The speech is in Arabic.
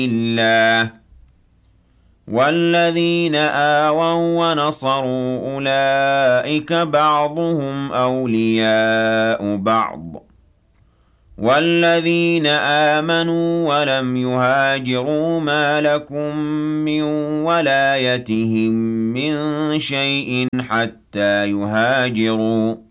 الله والذين آووا ونصروا أولئك بعضهم أولياء بعض والذين آمنوا ولم يهاجروا ما لكم من ولايتهم من شيء حتى يهاجروا